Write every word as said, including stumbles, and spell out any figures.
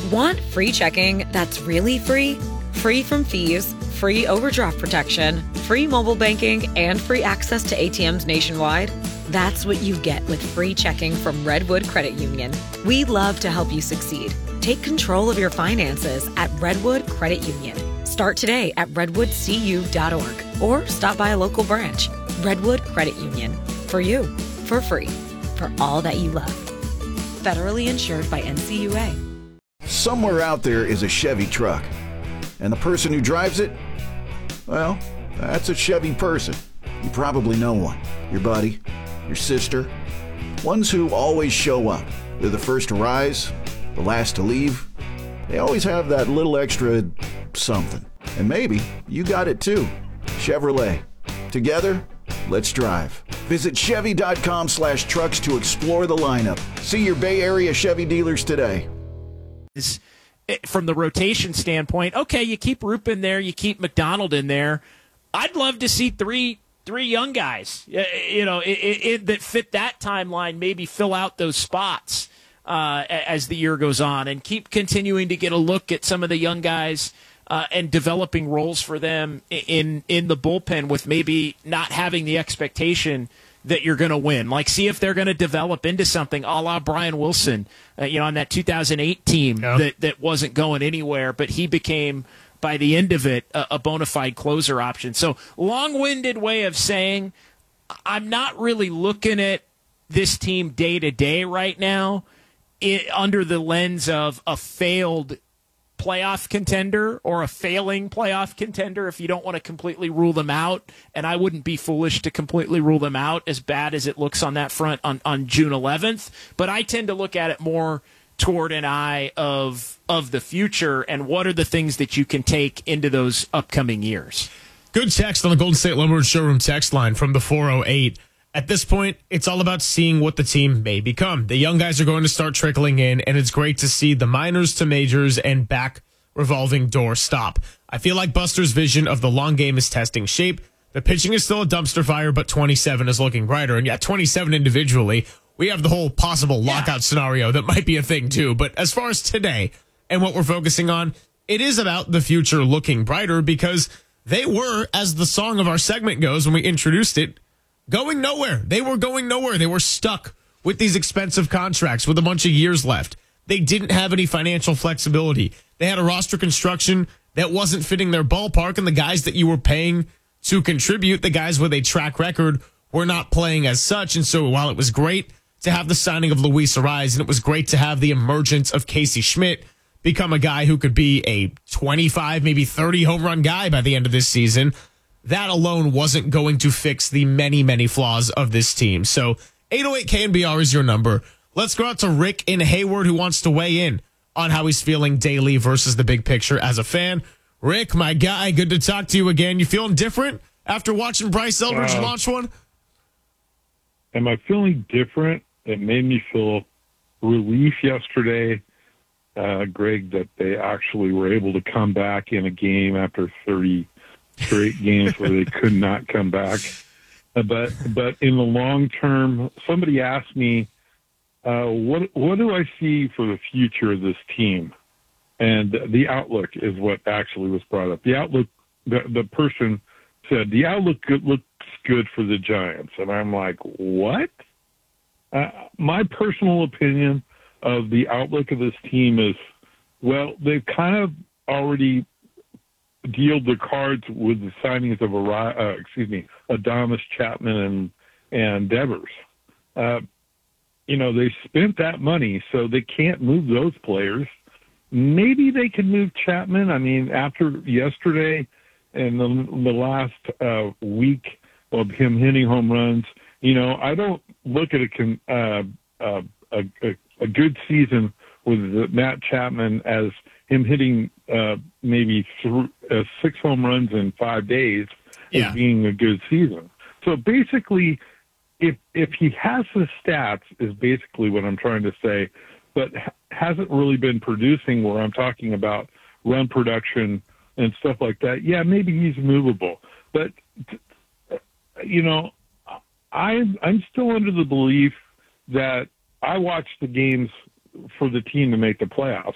Want free checking that's really free? Free from fees, free overdraft protection, free mobile banking, and free access to A T Ms nationwide? That's what you get with free checking from Redwood Credit Union. We love to help you succeed. Take control of your finances at Redwood Credit Union. Start today at redwood c u dot org or stop by a local branch. Redwood Credit Union. For you, for free, for all that you love. Federally insured by N C U A. Somewhere out there is a Chevy truck. And the person who drives it, well, that's a Chevy person. You probably know one. Your buddy, your sister. Ones who always show up. They're the first to rise, the last to leave. They always have that little extra something. And maybe you got it too. Chevrolet. Together, let's drive. Visit Chevy.com slash trucks to explore the lineup. See your Bay Area Chevy dealers today. From the rotation standpoint, okay, you keep Roop in there, you keep McDonald in there. I'd love to see three three young guys, you know, it, it, that fit that timeline, maybe fill out those spots uh, as the year goes on, and keep continuing to get a look at some of the young guys uh, and developing roles for them in in the bullpen with maybe not having the expectation that you're going to win. Like, see if they're going to develop into something a la Brian Wilson, uh, you know, on that two thousand eight team yeah. that, that wasn't going anywhere, but he became, by the end of it, a, a bona fide closer option. So, long-winded way of saying I'm not really looking at this team day-to-day right now it, under the lens of a failed playoff contender or a failing playoff contender, if you don't want to completely rule them out. And I wouldn't be foolish to completely rule them out, as bad as it looks on that front on, on June eleventh. But I tend to look at it more toward an eye of of the future and what are the things that you can take into those upcoming years. Good text on the Golden State Lumber Showroom text line from the four oh eight. At this point, it's all about seeing what the team may become. The young guys are going to start trickling in, and it's great to see the minors to majors and back revolving door stop. I feel like Buster's vision of the long game is testing shape. The pitching is still a dumpster fire, but twenty-seven is looking brighter. And yeah, twenty-seven individually, we have the whole possible lockout yeah. scenario that might be a thing too. But as far as today and what we're focusing on, it is about the future looking brighter, because they were, as the song of our segment goes when we introduced it, going nowhere. They were going nowhere. They were stuck with these expensive contracts with a bunch of years left. They didn't have any financial flexibility. They had a roster construction that wasn't fitting their ballpark, and the guys that you were paying to contribute, the guys with a track record, were not playing as such. And so while it was great to have the signing of Luis Arraez, and it was great to have the emergence of Casey Schmidt become a guy who could be a twenty-five, maybe thirty home run guy by the end of this season, that alone wasn't going to fix the many, many flaws of this team. So eight oh eight K N B R is your number. Let's go out to Rick in Hayward, who wants to weigh in on how he's feeling daily versus the big picture as a fan. Rick, my guy, good to talk to you again. You feeling different after watching Bryce Eldridge uh, launch one? Am I feeling different? It made me feel relief yesterday, uh, Greg, that they actually were able to come back in a game after thirty straight games where they could not come back. Uh, but but in the long term, somebody asked me, uh, what what do I see for the future of this team? And the outlook is what actually was brought up. The outlook, the, the person said, the outlook good, looks good for the Giants. And I'm like, what? Uh, my personal opinion of the outlook of this team is, well, they've kind of already dealt the cards with the signings of, uh, excuse me, Adames, Chapman, and, and Devers. Uh, you know, they spent that money, so they can't move those players. Maybe they can move Chapman. I mean, after yesterday and the, the last uh, week of him hitting home runs, you know, I don't look at a uh, uh, a, a, a good season with Matt Chapman as him hitting uh, maybe th- uh, six home runs in five days yeah. as being a good season. So basically, if if he has the stats, is basically what I'm trying to say, but hasn't really been producing where I'm talking about run production and stuff like that, yeah, maybe he's movable. But, you know, I'm, I'm still under the belief that I watch the games for the team to make the playoffs.